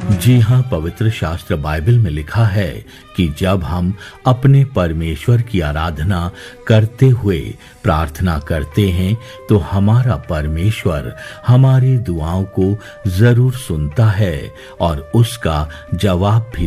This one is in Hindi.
जी हाँ, पवित्र शास्त्र बाइबल में लिखा है कि जब हम अपने परमेश्वर की आराधना करते हुए प्रार्थना करते हैं तो हमारा परमेश्वर हमारी दुआओं को जरूर सुनता है और उसका जवाब भी